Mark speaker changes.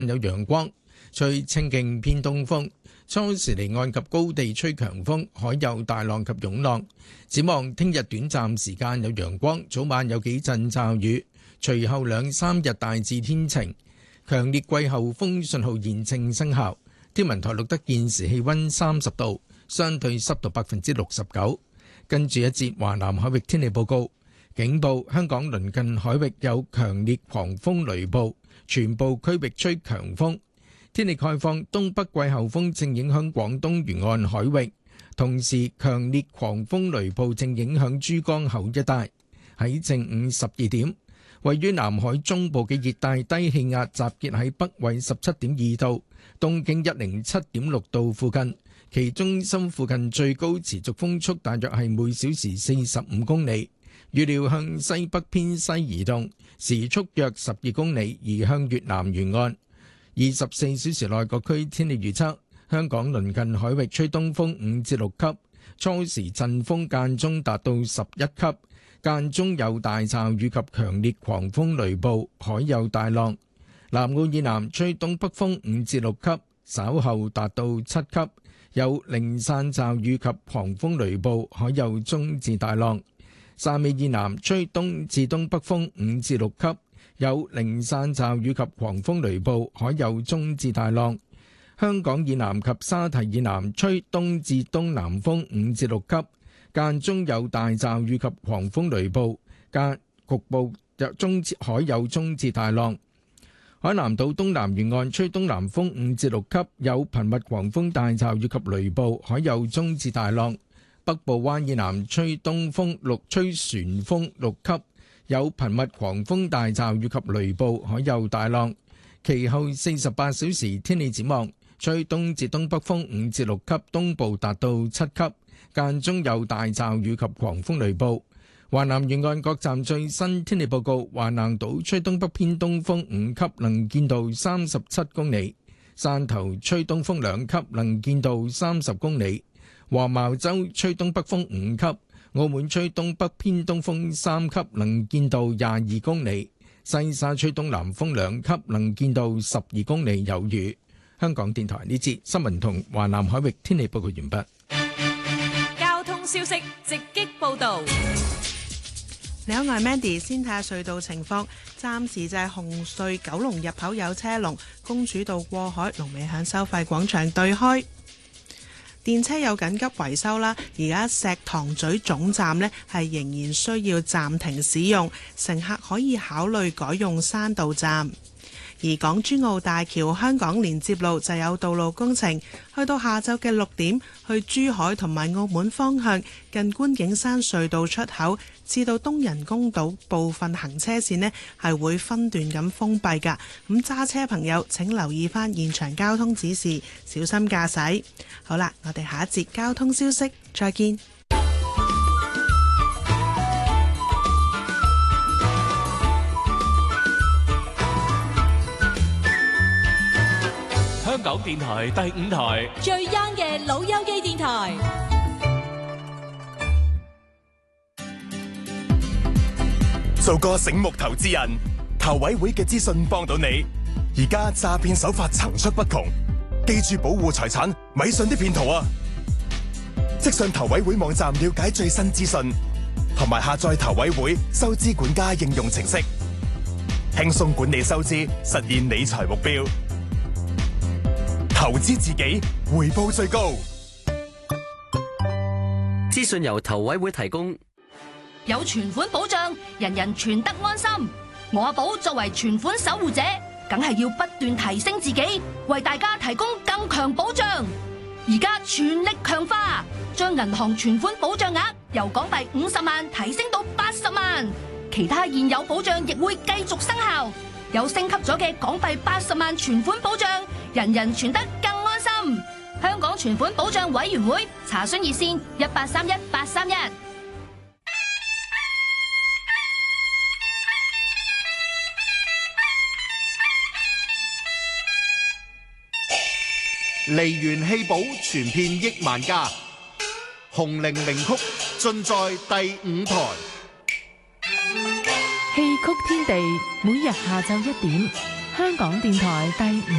Speaker 1: 有陽光，吹清勁偏東風，初時離岸及高地吹強風，海有大浪及湧浪。展望聽日短暫時間有陽光，早晚有幾陣驟雨，隨後2-3日大致天晴。強烈季候風信號現正生效。天文台錄得現時氣溫30度，相對濕度69%。跟住一節華南海域天氣報告。警報：香港鄰近海域有強烈狂風雷暴，全部區域吹強風。天氣概況：東北季候風正影響廣東沿岸海域，同時強烈狂風雷暴正影響珠江口一帶。喺正午12點，位於南海中部嘅熱帶低氣壓集結喺北緯17.2度、東經107.6度附近，其中心附近最高持續風速大約係每小時45公里。預料向西北偏西移動，時速約12公里，移向越南沿岸。24小時內各區天氣預測：香港鄰近海域吹東風5至6級，初時陣風間中達到11級，間中有大驟雨及強烈狂風雷暴，海有大浪。南澳以南吹東北風5至6級，稍後達到7級，有零散驟雨及狂風雷暴，海有中至大浪。汕尾以南吹東至東北風5至6級，有零散驟雨及狂風雷暴，海有中至大浪。香港以南及沙堤以南吹東至東南風5至6級，間中有大驟雨及狂風雷暴，局部海有中至大浪。海南島東南沿岸吹東南風5至6級，有頻密狂風大驟雨及雷暴，海有中至大浪。北部灣以南吹東風吹旋風6級，有頻密狂風大驟雨及雷暴，海有大浪。其後48小時天氣展望，吹東至東北風5至6級，東部達到7級，間中有大驟雨及狂風雷暴。華南沿岸各站最新天氣報告：華南島吹東北偏東風5級，能見度37公里；汕頭吹東風2級，能見度30公里。黃茅洲吹東北風5級，澳門吹東北偏東風3級，能見度22公里；西沙吹東南風2級，能見度12公里，有雨。香港電台呢節新聞同華南海域天氣報告完畢。
Speaker 2: 交通消息直擊報道。
Speaker 3: 你好，我係 Mandy， 先睇下隧道情況。暫時就係紅隧九龍入口有車龍，公主道過海龍尾響收費廣場對開。電車有緊急維修啦，而家石塘咀總站呢係仍然需要暫停使用，乘客可以考慮改用山道站。而港珠澳大橋香港連接路就有道路工程，去到下晝嘅6點，去珠海同埋澳門方向近觀景山隧道出口至到東人工島部分行車線呢係會分段咁封閉㗎。咁揸車朋友請留意返現場交通指示，小心駕駛。好啦，我哋下一節交通消息再見。
Speaker 4: 香港電台第5台
Speaker 2: 最 young 嘅老友記電台，
Speaker 5: 做個醒目投資人，投委會嘅資訊幫到你。而家詐騙手法層出不窮，記住保護財產，咪信啲騙徒啊！即上投委會網站了解最新資訊，同埋下載投委會收支管家應用程式，輕鬆管理收支，實現理財目標。投資自己，回報最高。
Speaker 6: 資訊由投委會提供。
Speaker 7: 有存款保障，人人存得安心。我阿寶作為存款守護者，梗係要不斷提升自己，為大家提供更強保障。而家全力強化，將銀行存款保障額由港幣50萬提升到80萬，其他現有保障亦會繼續生效。有升級咗嘅港幣80萬存款保障，人人存得更安心。香港存款保障委員會查詢熱線1831-831。
Speaker 8: 梨園戲寶傳遍億萬家，紅伶名曲盡在第5台。
Speaker 9: 戲曲天地每日下晝1點， 香港電台第5